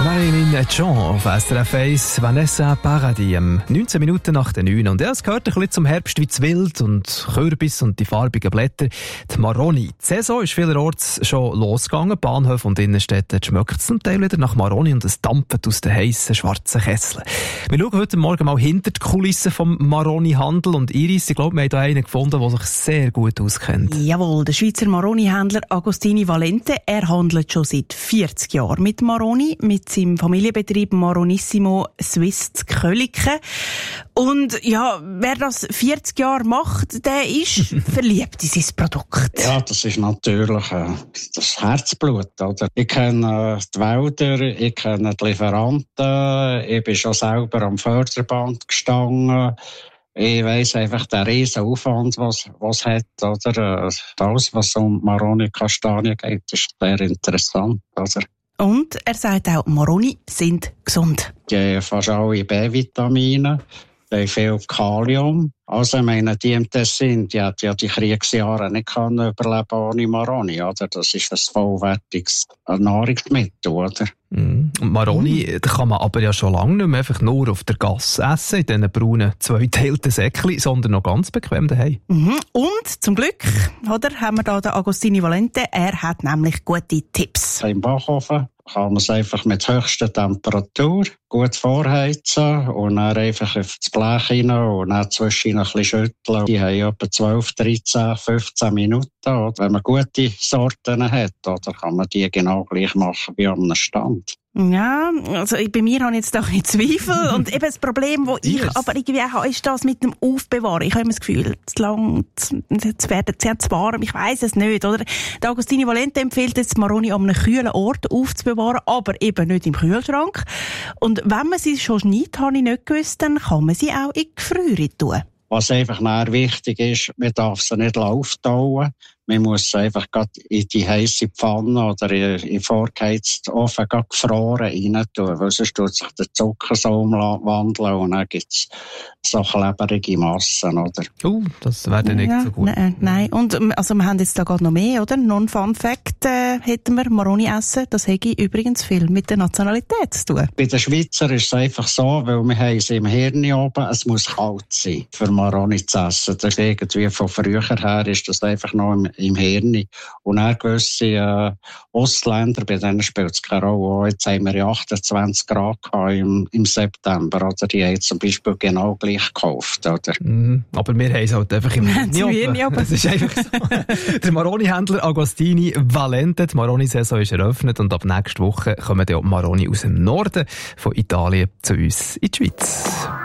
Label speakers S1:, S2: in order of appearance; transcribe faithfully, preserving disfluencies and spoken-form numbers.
S1: Marilyn Jean auf S R F eins, Vanessa Paradis, um neunzehn Minuten nach der neun. Und ja, es gehört ein bisschen zum Herbst wie das Wild und Kürbis und die farbigen Blätter. Die Maroni. Die Saison ist vielerorts schon losgegangen. Bahnhöfe und Innenstädte schmeckt es zum Teil wieder nach Maroni und es dampft aus den heissen, schwarzen Kesseln. Wir schauen heute Morgen mal hinter die Kulissen vom Maroni-Handel. Und Iris, ich glaube, wir haben da einen gefunden, der sich sehr gut auskennt.
S2: Jawohl, der Schweizer Maroni-Händler Agostini Valente. Er handelt schon seit vierzig Jahren mit Maroni, mit seinem Familienbetrieb Maronissimo Swiss zu Köliken. Und ja, wer das vierzig Jahre macht, der ist verliebt in sein Produkt.
S3: Ja, das ist natürlich äh, das Herzblut, oder? Ich kenne äh, die Wälder, ich kenne die Lieferanten, ich bin schon selber am Förderband gestanden. Ich weiss einfach den riesen Aufwand, was was hat, oder? Das, was um Maroni-Kastanien geht, ist sehr interessant, oder?
S2: Und er sagt auch, Maroni sind gesund.
S3: Die haben fast alle B-Vitamine, die haben viel Kalium. Also, ich meine, die im Tessin, die hat ja die Kriegsjahre nicht können überleben ohne Maroni, oder? Das ist ein vollwertiges Nahrungsmittel, oder?
S1: Mm. Und Maroni mm. kann man aber ja schon lange nicht mehr einfach nur auf der Gasse essen, in diesen braunen, zweiteilten Säckchen, sondern noch ganz bequem daheim.
S2: Mhm. Und zum Glück, oder, haben wir da den Agostini Valente. Er hat nämlich gute Tipps.
S3: Im Backofen kann man es einfach mit höchster Temperatur gut vorheizen und dann einfach auf das Blech rein und dann zwischen ein bisschen schütteln. Die haben etwa zwölf, dreizehn, fünfzehn Minuten. Oder? Wenn man gute Sorten hat, oder, kann man die genau gleich machen wie am Stand.
S2: Ja, also bei mir habe ich jetzt doch nicht Zweifel. Und eben das Problem, das ich
S1: yes.
S2: aber irgendwie habe, ist das mit dem Aufbewahren. Ich habe immer das Gefühl, zu lang, jetzt werden sie zu warm, ich weiss es nicht, oder? Der Agostini Valente empfiehlt jetzt, Maroni an einem kühlen Ort aufzubewahren, aber eben nicht im Kühlschrank. Und wenn man sie schon schneidet, habe ich nicht gewusst, dann kann man sie auch in die Gefriere tun.
S3: Was einfach nachher wichtig ist, man darf sie nicht auftauen. Man muss sie einfach in die heisse Pfanne oder in vorgeheizten Ofen gefroren rein tun, weil sonst tut sich der Zucker so umwandeln und dann gibt es so klebrige Massen, oder?
S1: Uh, das wäre dann nicht
S2: ja,
S1: so gut.
S2: Nein, nein. Und also wir haben jetzt da gerade noch mehr, oder? Non-Fun-Fact äh, hätten wir, Maroni essen, das hätte übrigens viel mit der Nationalität zu tun.
S3: Bei den Schweizern ist es einfach so, weil wir haben es im Hirn oben, es muss kalt sein, für Maroni zu essen. Das ist irgendwie von früher her ist das einfach noch im im Hirn. Und auch gewisse äh, Ostländer, bei denen spielt es keine Rolle. Jetzt haben wir ja achtundzwanzig Grad im, im September. Oder? Die haben zum Beispiel genau gleich gekauft. Oder?
S1: Mm, aber wir haben es halt einfach im Hirn oben. Das ist einfach so. Der Maroni-Händler Agostini Valente. Die Maroni-Saison ist eröffnet und ab nächster Woche kommen die Maroni aus dem Norden von Italien zu uns in die Schweiz.